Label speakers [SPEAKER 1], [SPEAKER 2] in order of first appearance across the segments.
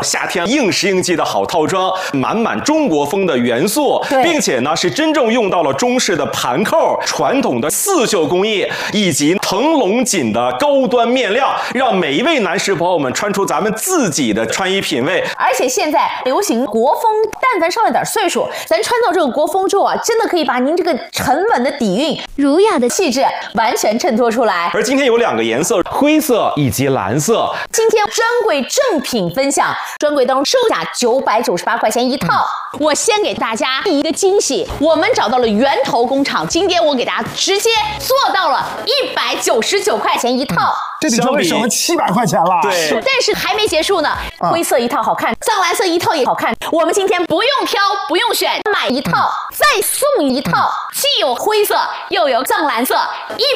[SPEAKER 1] 夏天应时应季的好套装，满满中国风的元素，并且呢是真正用到了中式的盘扣、传统的刺绣工艺以及腾龙锦的高端面料，让每一位男士朋友们穿出咱们自己的穿衣品味。
[SPEAKER 2] 而且现在流行国风，但凡上了点岁数，咱穿到这个国风之后啊，真的可以把您这个沉稳的底蕴、儒雅的气质完全衬托出来。
[SPEAKER 1] 而今天有2个颜色，灰色以及蓝色。
[SPEAKER 2] 今天专柜正品分享，专柜当中售价998块钱一套。我先给大家一个惊喜，我们找到了源头工厂，今天我给大家直接做到了199块钱一套。
[SPEAKER 3] 这得说省了700块钱了。
[SPEAKER 1] 对，
[SPEAKER 2] 但是还没结束呢。灰色一套好看，藏蓝色一套也好看。我们今天不用挑，不用选，买一套再送一套，既有灰色又有藏蓝色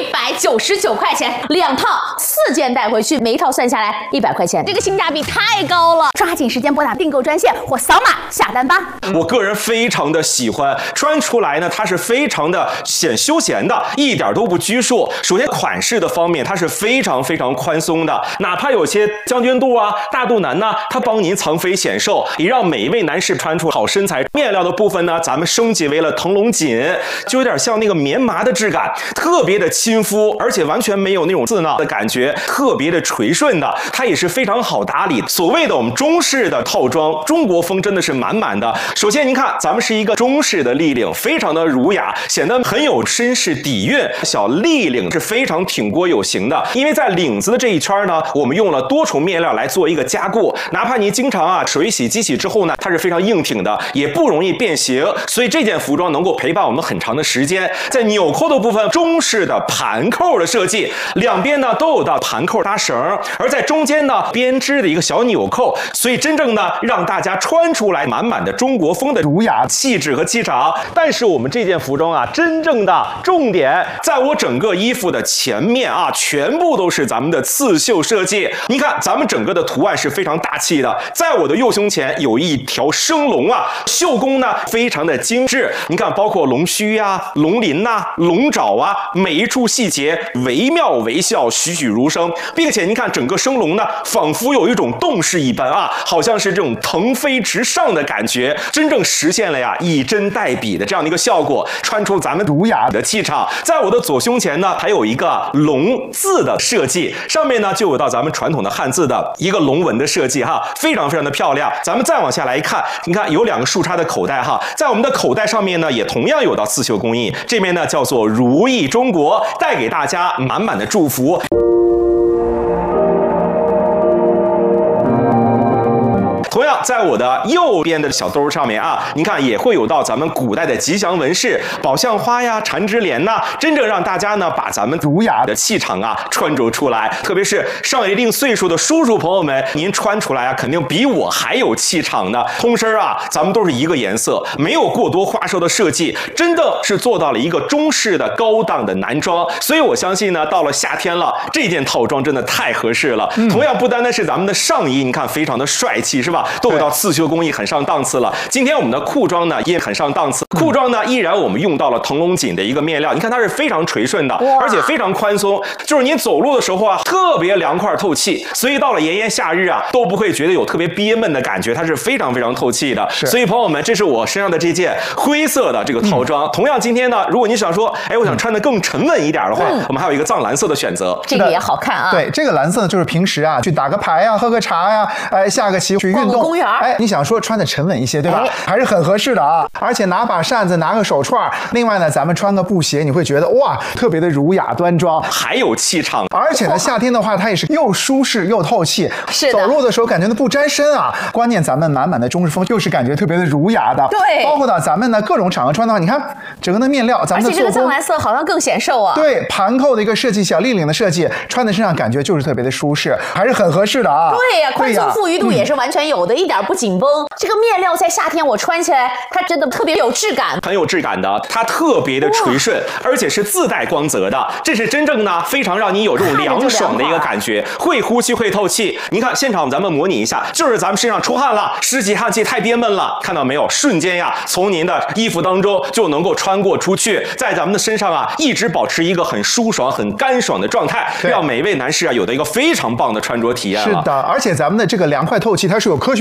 [SPEAKER 2] ，199块钱2套，4件带回去，每一套算下来100块钱，这个性价比太高了。抓紧时间拨打订购专线或扫码下单吧。
[SPEAKER 1] 我个人非常的喜欢，穿出来呢，它是非常的显休闲的，一点都不拘束。首先款式的方面，它是非常宽松的，哪怕有些将军肚啊、大肚腩呢，它帮您藏肥显瘦，也让每一位男士穿出好身材。面料的部分呢，咱们升级为了腾龙锦，就有点像那个棉麻的质感，特别的亲肤，而且完全没有那种刺挠的感觉，特别的垂顺的，它也是非常好打理。所谓的我们中式的套装，中国风真的是满满的。首先您看，咱们是一个中式的立领，非常的儒雅，显得很有绅士底蕴。小立领是非常挺锅有型的，因为在领子的这一圈呢，我们用了多重面料来做一个加固，哪怕你经常水洗机洗之后呢，它是非常硬挺的，也不容易变形，所以这件服装能够陪伴我们很长的时间。在纽扣的部分，中式的盘扣的设计，两边呢都有到盘扣搭绳，而在中间呢编织的一个小纽扣，所以真正呢让大家穿出来满满的中国风的儒雅气质和气场。但是我们这件服装啊，真正的重点在我整个衣服的前面啊，全部都是咱们的刺绣设计。你看咱们整个的图案是非常大气的，在我的右胸前有一条生龙啊，绣工呢非常的精致。你看包括龙须啊、龙鳞呐、龙爪啊，每一处细节惟妙惟肖，栩栩如生，并且你看整个生龙呢，仿佛有一种动势一般啊，好像是这种腾飞直上的感觉，真正实现了呀以真代笔的这样的一个效果，穿出咱们儒雅的气场。在我的左胸前呢，还有一个龙字的设计，上面呢就有到咱们传统的汉字的一个龙纹的设计哈，非常的漂亮。咱们再往下来看，你看有2个竖插的口袋哈，在我们的口袋上面呢，也同样有到刺绣工艺，这边呢叫做如意中国，带给大家满满的祝福。同样，在我的右边的小兜上面啊，你看也会有到咱们古代的吉祥纹饰，宝相花呀、缠枝莲呐，真正让大家呢把咱们儒雅的气场啊穿着出来。特别是上了一定岁数的叔叔朋友们，您穿出来啊，肯定比我还有气场呢。通身啊，咱们都是一个颜色，没有过多花哨的设计，真的是做到了一个中式的高档的男装。所以我相信呢，到了夏天了，这件套装真的太合适了。同样，不单单是咱们的上衣，你看非常的帅气，是吧？都有到刺绣工艺很上档次了。今天我们的裤装呢也很上档次，裤装呢依然我们用到了腾龙锦的一个面料，你看它是非常垂顺的，而且非常宽松，就是你走路的时候啊特别凉快透气，所以到了炎炎夏日啊都不会觉得有特别憋闷的感觉，它是非常透气的。所以朋友们，这是我身上的这件灰色的这个套装。同样今天呢，如果你想说，哎，我想穿得更沉稳一点的话，我们还有一个藏蓝色的选择，
[SPEAKER 2] 这个也好看啊。
[SPEAKER 3] 对，这个蓝色呢，就是平时啊去打个牌呀、喝个茶呀、下个棋去运动。
[SPEAKER 2] 公园，
[SPEAKER 3] 你想说穿的沉稳一些，对吧？还是很合适的啊。而且拿把扇子，拿个手串，另外呢，咱们穿个布鞋，你会觉得哇，特别的儒雅端庄，
[SPEAKER 1] 还有气场。
[SPEAKER 3] 而且呢，夏天的话，它也是又舒适又透气，
[SPEAKER 2] 是的，
[SPEAKER 3] 走路的时候感觉不沾身啊。关键咱们满满的中式风，又是感觉特别的儒雅的。
[SPEAKER 2] 对，
[SPEAKER 3] 包括呢，咱们呢各种场合穿的话，你看整个的面料，咱们的做工，而且
[SPEAKER 2] 这个藏蓝色好像更显瘦啊。
[SPEAKER 3] 对，盘扣的一个设计，小立领的设计，穿在身上感觉就是特别的舒适，还是很合适的啊。
[SPEAKER 2] 对呀，宽松富裕度也是完全有的，一点不紧绷。这个面料在夏天我穿起来，它真的特别有质感，
[SPEAKER 1] 很有质感的，它特别的垂顺，而且是自带光泽的，这是真正呢非常让你有这种凉爽的一个感觉，会呼吸会透气。你看现场咱们模拟一下，就是咱们身上出汗了，湿气汗气太憋闷了，看到没有？瞬间呀，从您的衣服当中就能够穿过出去，在咱们的身上啊一直保持一个很舒爽、很干爽的状态，让每位男士啊有的一个非常棒的穿着体验了。
[SPEAKER 3] 是的，而且咱们的这个凉快透气，它是有科学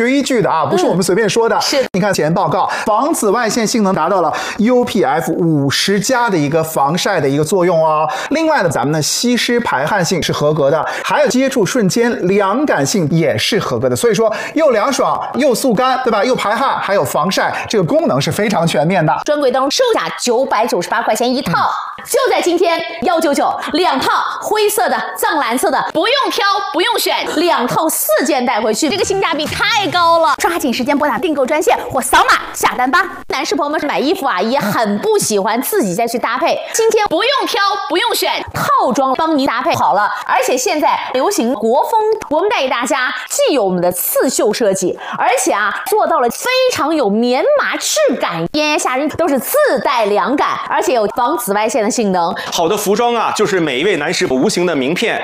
[SPEAKER 3] 学依据的啊，不是我们随便说的。
[SPEAKER 2] 是，
[SPEAKER 3] 你看前报告，防紫外线性能达到了 UPF 50+的一个防晒的一个作用哦。另外呢，咱们的吸湿排汗性是合格的，还有接触瞬间凉感性也是合格的。所以说又凉爽又速干，对吧？又排汗还有防晒，这个功能是非常全面的。
[SPEAKER 2] 专柜当中售价998块钱一套，就在今天199，2套灰色的、藏蓝色的，不用挑不用选，2套4件带回去，这个性价比太高了。抓紧时间拨打订购专线或扫码下单吧。男士朋友们买衣服啊，也很不喜欢自己再去搭配，今天不用挑不用选，套装帮您搭配好了。而且现在流行国风，我们带给大家既有我们的刺绣设计，而且啊做到了非常有棉麻质感，炎炎夏日都是自带凉感，而且有防紫外线的性能。
[SPEAKER 1] 好的服装啊，就是每一位男士无形的名片。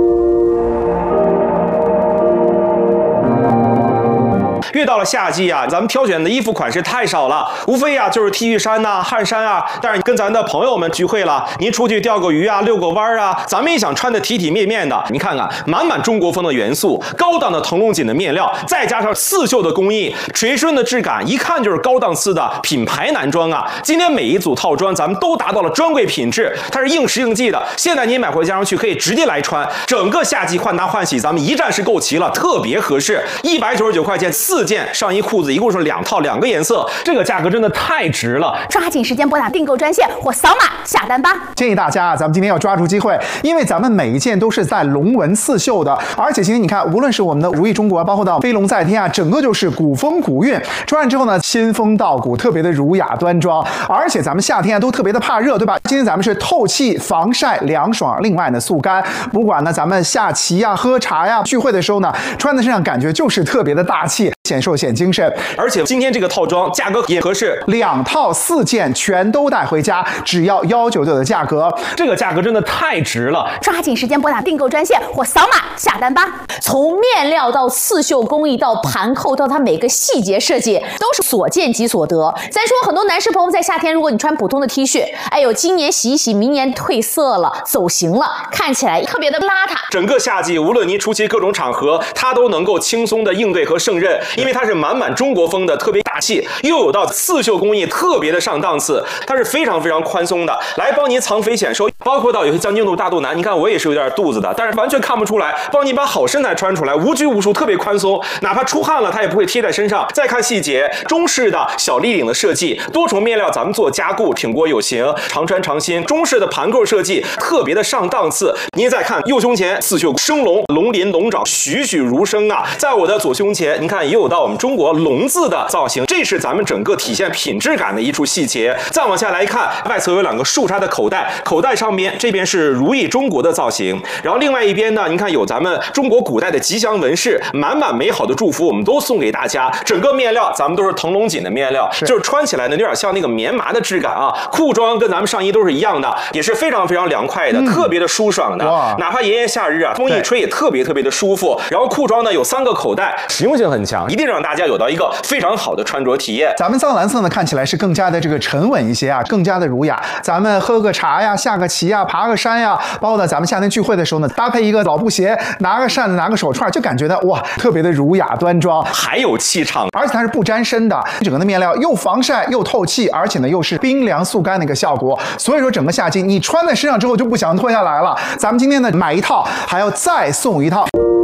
[SPEAKER 1] 越到了夏季啊，咱们挑选的衣服款式太少了，无非啊就是 T 恤衫呐、汗衫啊。但是跟咱的朋友们聚会了，您出去钓个鱼啊、遛个弯啊，咱们也想穿得体体面面的。你看看，满满中国风的元素，高档的腾龙锦的面料，再加上刺绣的工艺，垂顺的质感，一看就是高档次的品牌男装啊。今天每一组套装咱们都达到了专柜品质，它是应时应季的。现在您买回家上去可以直接来穿，整个夏季换搭换洗咱们一站式购齐了，特别合适。199块钱4件上衣裤子，一共是2套2个颜色，这个价格真的太值了。
[SPEAKER 2] 抓紧时间拨打订购专线或扫码下单吧。
[SPEAKER 3] 建议大家啊，咱们今天要抓住机会，因为咱们每一件都是在龙纹刺绣的，而且今天你看，无论是我们的如意中国，包括到飞龙在天啊，整个就是古风古韵。穿上之后呢，仙风道骨，特别的儒雅端庄。而且咱们夏天啊都特别的怕热，对吧？今天咱们是透气、防晒、凉爽，另外呢速干。不管呢咱们下棋呀、喝茶呀、聚会的时候呢，穿在身上感觉就是特别的大气，显瘦显精神。
[SPEAKER 1] 而且今天这个套装价格也合适
[SPEAKER 3] ，2套4件全都带回家，只要199的价格，
[SPEAKER 1] 这个价格真的太值了。
[SPEAKER 2] 抓紧时间拨打订购专线或扫码下单吧。从面料到刺绣工艺到盘扣到它每个细节设计，都是所见即所得。咱说很多男士朋友在夏天，如果你穿普通的 T 恤，哎呦，今年洗一洗，明年褪色了、走形了，看起来特别的邋遢。
[SPEAKER 1] 整个夏季，无论您出席各种场合，它都能够轻松的应对和胜任，因为它是满满中国风的，特别大气，又有到刺绣工艺，特别的上档次，它是非常非常宽松的，来帮您藏肥显瘦。包括到有些将军肚、大肚腩，你看我也是有点肚子的，但是完全看不出来，帮你把好身材穿出来，无拘无束，特别宽松，哪怕出汗了，它也不会贴在身上。再看细节，中式的小立领的设计，多重面料咱们做加固，挺过有型，常穿常新。中式的盘扣设计，特别的上档次。您再看右胸前刺绣生龙，龙鳞龙爪栩栩如生啊！在我的左胸前，您看也有到我们中国龙字的造型，这是咱们整个体现品质感的一处细节。再往下来看，外侧有2个竖插的口袋，口袋上边这边是如意中国的造型，然后另外一边呢，您看有咱们中国古代的吉祥纹饰，满满美好的祝福，我们都送给大家。整个面料咱们都是腾龙锦的面料，就是穿起来呢有点像那个棉麻的质感啊。裤装跟咱们上衣都是一样的，也是非常非常凉快的，特别的舒爽的。哪怕炎炎夏日啊，风一吹也特别特别的舒服。然后裤装呢有3个口袋，实用性很强，一定让大家有到一个非常好的穿着体验。
[SPEAKER 3] 咱们藏蓝色呢看起来是更加的这个沉稳一些啊，更加的儒雅。咱们喝个茶呀、下个棋呀、爬个山呀，包括呢咱们夏天聚会的时候呢，搭配一个老布鞋，拿个扇子、拿个手串，就感觉呢哇，特别的儒雅端庄，
[SPEAKER 1] 还有气场，
[SPEAKER 3] 而且它是不沾身的，整个的面料又防晒又透气，而且呢又是冰凉速干的一个效果。所以说整个夏季你穿在身上之后就不想脱下来了。咱们今天呢买一套还要再送一套。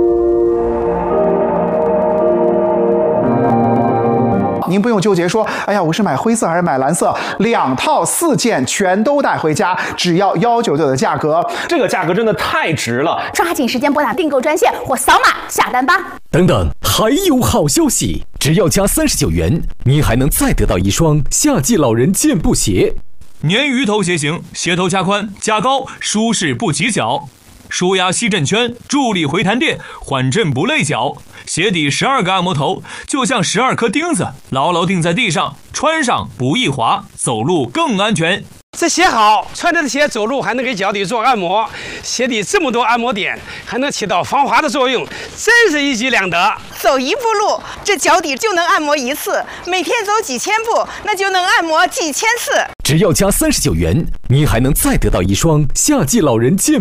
[SPEAKER 3] 您不用纠结说，哎呀，我是买灰色还是买蓝色，2套4件全都带回家，只要199的价格，
[SPEAKER 1] 这个价格真的太值了。
[SPEAKER 2] 抓紧时间拨打订购专线或扫码下单吧。
[SPEAKER 4] 等等，还有好消息，只要加39元，您还能再得到一双夏季老人健步鞋。
[SPEAKER 5] 鲶鱼头鞋型，鞋头加宽加高，舒适不起脚，舒压吸震圈，助力回弹垫，缓震不累脚。鞋底12个按摩头，就像12颗钉子，牢牢钉在地上，穿上不易滑，走路更安全。
[SPEAKER 6] 这鞋好，穿着的鞋走路还能给脚底做按摩，鞋底这么多按摩点，还能起到防滑的作用，真是一举两得。
[SPEAKER 7] 走一步路，这脚底就能按摩1次，每天走几千步，那就能按摩几千次。
[SPEAKER 4] 只要加39元，您还能再得到一双夏季老人健